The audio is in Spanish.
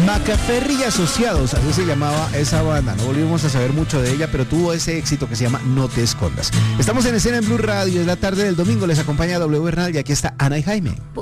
Macaferri y Asociados, así se llamaba esa banda. No volvimos a saber mucho de ella, pero tuvo ese éxito que se llama No Te Escondas. Estamos en Escena en Blue Radio, es la tarde del domingo, les acompaña W Bernal y aquí está Ana y Jaime.